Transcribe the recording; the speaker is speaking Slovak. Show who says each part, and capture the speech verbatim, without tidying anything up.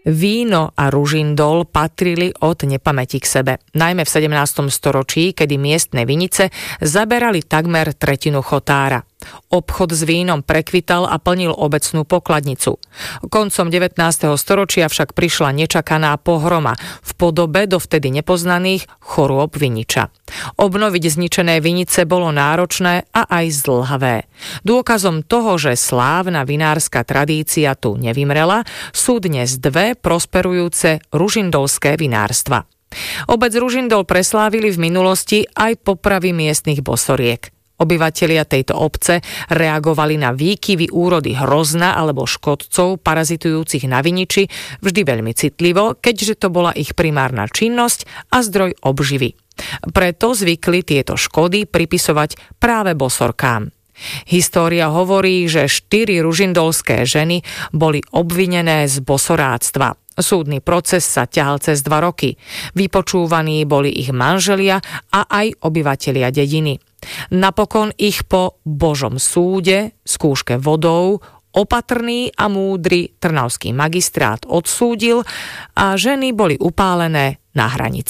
Speaker 1: Víno a ružindol patrili od nepamäti k sebe, najmä v sedemnástom storočí, kedy miestne vinice zaberali takmer tretinu chotára. Obchod s vínom prekvital a plnil obecnú pokladnicu. Koncom devätnásteho storočia však prišla nečakaná pohroma v podobe dovtedy nepoznaných chorôb viniča. Obnoviť zničené vinice bolo náročné a aj zdĺhavé. Dôkazom toho, že slávna vinárska tradícia tu nevymrela, sú dnes dve prosperujúce ružindolské vinárstva. Obec Ružindol preslávili v minulosti aj popravy miestnych bosoriek. Obyvatelia tejto obce reagovali na výkyvy úrody hrozna alebo škodcov parazitujúcich na viniči vždy veľmi citlivo, keďže to bola ich primárna činnosť a zdroj obživy. Preto zvykli tieto škody pripisovať práve bosorkám. História hovorí, že štyri ružindolské ženy boli obvinené z bosoráctva. Súdny proces sa ťahal cez dva roky. Vypočúvaní boli ich manželia a aj obyvatelia dediny. Napokon ich po Božom súde, skúške vodou, opatrný a múdry trnavský magistrát odsúdil a ženy boli upálené na hranici.